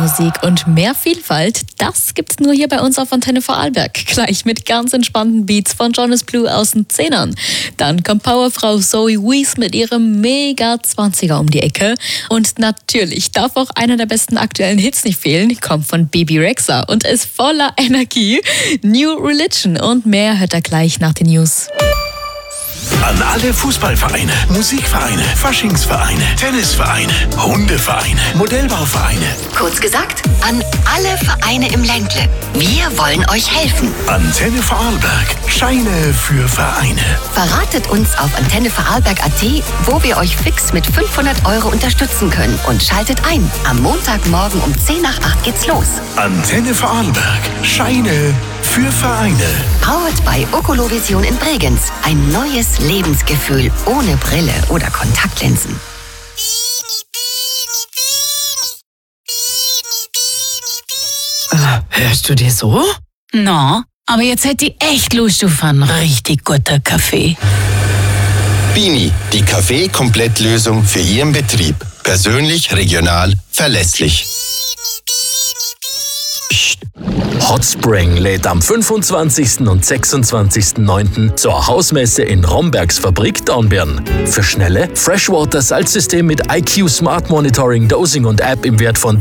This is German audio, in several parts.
Musik und mehr Vielfalt, das gibt's nur hier bei uns auf Antenne Vorarlberg. Gleich mit ganz entspannten Beats von Jonas Blue aus den 10ern. Dann kommt Powerfrau Zoe Wees mit ihrem mega 20er um die Ecke. Und natürlich darf auch einer der besten aktuellen Hits nicht fehlen, kommt von Bebe Rexha und ist voller Energie. New Religion und mehr hört er gleich nach den News. An alle Fußballvereine, Musikvereine, Faschingsvereine, Tennisvereine, Hundevereine, Modellbauvereine. Kurz gesagt, an alle Vereine im Ländle. Wir wollen euch helfen. Antenne Vorarlberg. Scheine für Vereine. Verratet uns auf antennevorarlberg.at, wo wir euch fix mit 500 € unterstützen können. Und schaltet ein. Am Montagmorgen um 7:50 geht's los. Antenne Vorarlberg. Scheine für Vereine. Powered by Okolovision in Bregenz. Ein neues Lebensgefühl ohne Brille oder Kontaktlinsen. Hörst du dir so? Na, aber jetzt hätte ich echt Lust auf einen richtig guten Kaffee. Bini, die Kaffee-Komplettlösung für Ihren Betrieb. Persönlich, regional, verlässlich. Hot Spring lädt am 25. und 26.09. zur Hausmesse in Rombergs Fabrik Dornbirn. Für schnelle Freshwater-Salzsystem mit IQ Smart Monitoring, Dosing und App im Wert von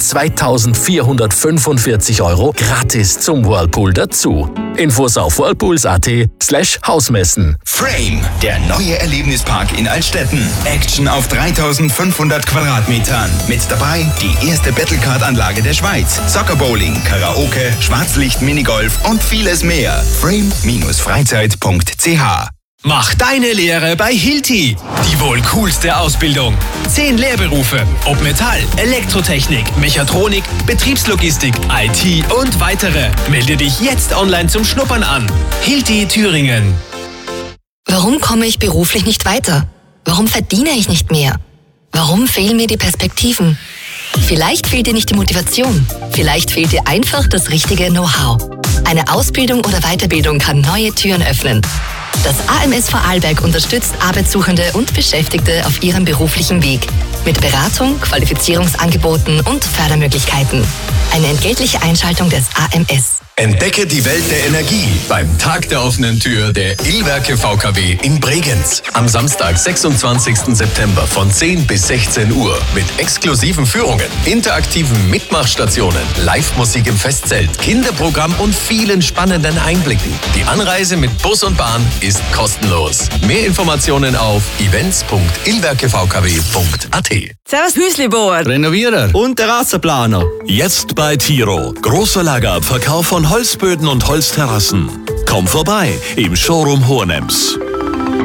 2.445 € gratis zum Whirlpool dazu. Infos auf whirlpools.at/Hausmessen. Frame, der neue Erlebnispark in Altstetten. Action auf 3.500 Quadratmetern. Mit dabei die erste Battlecard-Anlage der Schweiz. Soccer-Bowling, Karaoke, Schwarzlicht, Minigolf und vieles mehr. Frame-freizeit.ch. Mach deine Lehre bei Hilti. Die wohl coolste Ausbildung. 10 Lehrberufe. Ob Metall, Elektrotechnik, Mechatronik, Betriebslogistik, IT und weitere. Melde dich jetzt online zum Schnuppern an. Hilti Thüringen. Warum komme ich beruflich nicht weiter? Warum verdiene ich nicht mehr? Warum fehlen mir die Perspektiven? Vielleicht fehlt dir nicht die Motivation. Vielleicht fehlt dir einfach das richtige Know-how. Eine Ausbildung oder Weiterbildung kann neue Türen öffnen. Das AMS Vorarlberg unterstützt Arbeitssuchende und Beschäftigte auf ihrem beruflichen Weg. Mit Beratung, Qualifizierungsangeboten und Fördermöglichkeiten. Eine entgeltliche Einschaltung des AMS. Entdecke die Welt der Energie beim Tag der offenen Tür der Illwerke VKW in Bregenz. Am Samstag, 26. September von 10 bis 16 Uhr mit exklusiven Führungen, interaktiven Mitmachstationen, Live-Musik im Festzelt, Kinderprogramm und vielen spannenden Einblicken. Die Anreise mit Bus und Bahn ist kostenlos. Mehr Informationen auf events.illwerkevkw.at. Servus Hüslibauer, Renovierer und Terrassenplaner. Jetzt bei Tiro. Großer Lagerabverkauf von Holzböden und Holzterrassen. Komm vorbei im Showroom Hohenems.